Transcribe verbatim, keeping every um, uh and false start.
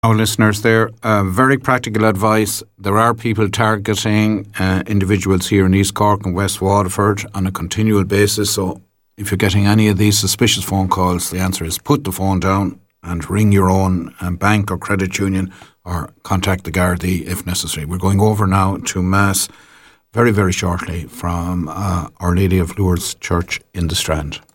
Our listeners there, uh, very practical advice. There are people targeting uh, individuals here in East Cork and West Waterford on a continual basis. So if you're getting any of these suspicious phone calls, the answer is put the phone down and ring your own um, bank or credit union or contact the Gardaí if necessary. We're going over now to Mass very, very shortly from uh, Our Lady of Lourdes Church in the Strand.